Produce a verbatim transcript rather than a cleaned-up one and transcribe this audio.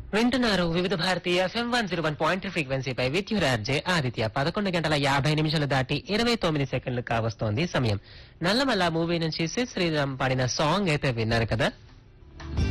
వింటున్నారు వివిధ Bharati FM one zero one point ఫ్రీక్వెన్సీపై with you రాజే ఆదిత్య. పదకొండు గంటల యాభై నిమిషాలు దాటి ఇరవై తొమ్మిది సెకండ్లు కావస్తోంది సమయం. నల్లమల్ల మూవీ నుంచి సి శ్రీరామ్ పాడిన సాంగ్ అయితే విన్నారు కదా.